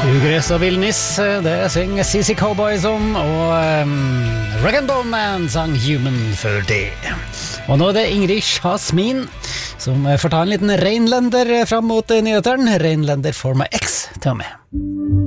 Ugress og villnis, det synger CC Cowboys om, og Rag and Bone Man sang Human før det. Og nå er det Ingrid Jasmin som får ta en liten Reinlander fram mot nyheteren. Reinlander for my ex til og med.